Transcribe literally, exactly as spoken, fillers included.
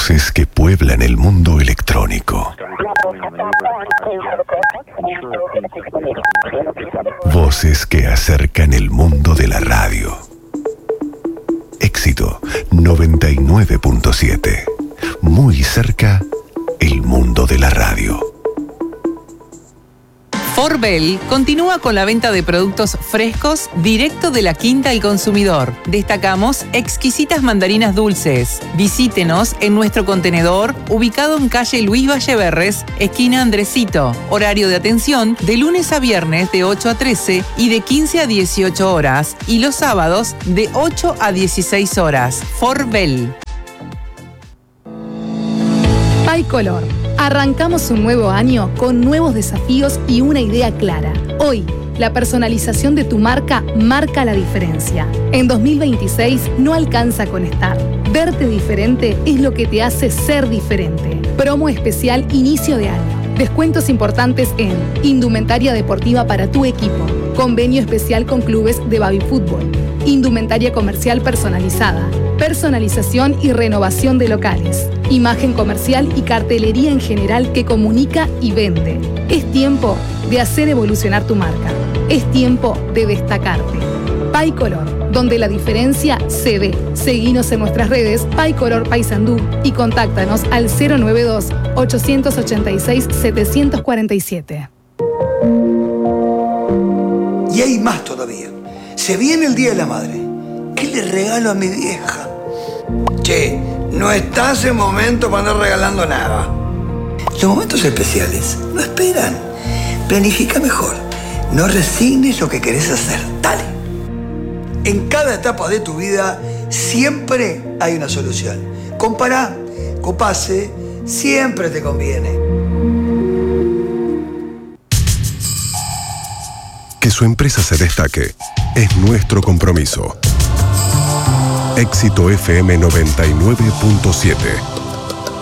Voces que pueblan el mundo electrónico. Voces que acercan el mundo de la radio. Éxito noventa y nueve punto siete. Muy cerca, el mundo de la radio. Forbel continúa con la venta de productos frescos directo de la quinta al consumidor. Destacamos exquisitas mandarinas dulces. Visítenos en nuestro contenedor ubicado en calle Luis Valleverres, esquina Andresito. Horario de atención de lunes a viernes de ocho a trece y de quince a dieciocho horas y los sábados de ocho a dieciséis horas. Forbel. Paicolor. Arrancamos un nuevo año con nuevos desafíos y una idea clara. Hoy, la personalización de tu marca marca la diferencia. En dos mil veintiséis no alcanza con estar. Verte diferente es lo que te hace ser diferente. Promo especial inicio de año. Descuentos importantes en indumentaria deportiva para tu equipo. Convenio especial con clubes de baby fútbol. Indumentaria comercial personalizada. Personalización y renovación de locales. Imagen comercial y cartelería en general que comunica y vende. Es tiempo de hacer evolucionar tu marca. Es tiempo de destacarte. Paicolor, donde la diferencia se ve. Seguinos en nuestras redes Paicolor Paysandú y contáctanos al cero noventa y dos, ochocientos ochenta y seis, setecientos cuarenta y siete. Y hay más todavía. Se viene el Día de la Madre. ¿Qué le regalo a mi vieja? Che, no está ese momento para andar regalando nada. Los momentos especiales no esperan. Planifica mejor. No resignes lo que querés hacer. Dale. En cada etapa de tu vida siempre hay una solución. Compará, Copase, siempre te conviene. Que su empresa se destaque es nuestro compromiso. Éxito F M noventa y nueve punto siete.